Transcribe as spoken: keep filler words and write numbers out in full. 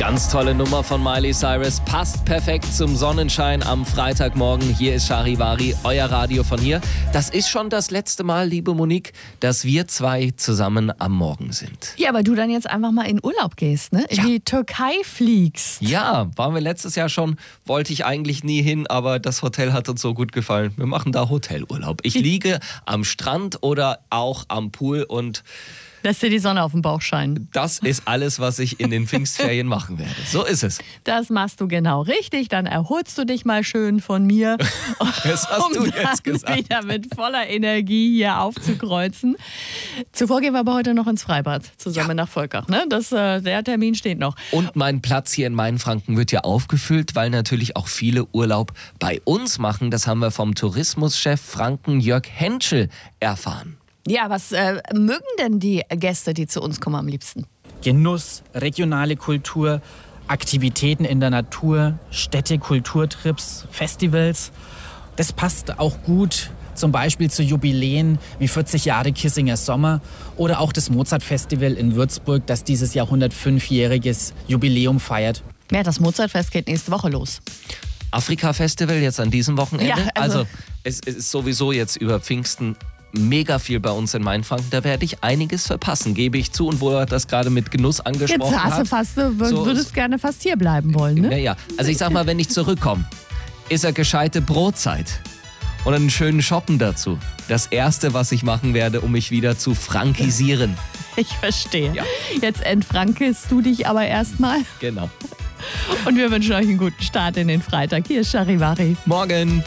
Ganz tolle Nummer von Miley Cyrus. Passt perfekt zum Sonnenschein am Freitagmorgen. Hier ist Charivari, euer Radio von hier. Das ist schon das letzte Mal, liebe Monique, dass wir zwei zusammen am Morgen sind. Ja, aber du dann jetzt einfach mal in Urlaub gehst, ne? In Ja. die Türkei fliegst. Ja, waren wir letztes Jahr schon. Wollte ich eigentlich nie hin, aber das Hotel hat uns so gut gefallen. Wir machen da Hotelurlaub. Ich liege am Strand oder auch am Pool und Lass dir die Sonne auf den Bauch scheinen. das ist alles, was ich in den Pfingstferien machen werde. So ist es. Das machst du genau richtig. Dann erholst du dich mal schön von mir, Das hast um du jetzt dann gesagt. wieder mit voller Energie hier aufzukreuzen. Zuvor gehen wir aber heute noch ins Freibad zusammen Ja. nach Volkach. Ne? Das, äh, der Termin steht noch. Und mein Platz hier in Mainfranken wird ja aufgefüllt, weil natürlich auch viele Urlaub bei uns machen. Das haben wir vom Tourismuschef Franken Jörg Henschel erfahren. Ja, was äh, mögen denn die Gäste, die zu uns kommen, am liebsten? Genuss, regionale Kultur, Aktivitäten in der Natur, Städte, Kulturtrips, Festivals. Das passt auch gut zum Beispiel zu Jubiläen wie vierzig Jahre Kissinger Sommer oder auch das Mozart-Festival in Würzburg, das dieses Jahr hundertfünfjähriges Jubiläum feiert. Ja, das Mozartfest geht nächste Woche los. Afrika-Festival jetzt an diesem Wochenende. Ja, also- also es, es ist sowieso jetzt über Pfingsten mega viel bei uns in Mainfranken. Da werde ich einiges verpassen, gebe ich zu. Und wo er das gerade mit Genuss angesprochen Jetzt hast du hat. fast, du wür- So- würdest gerne fast hier bleiben wollen, ne? Naja, also ich sag mal, wenn ich zurückkomme, ist er gescheite Brotzeit und einen schönen Shoppen dazu. Das Erste, was ich machen werde, um mich wieder zu frankisieren. Ich verstehe. Ja. Jetzt entfrankest du dich aber erstmal Genau. und wir wünschen euch einen guten Start in den Freitag. Hier ist Charivari. Morgen.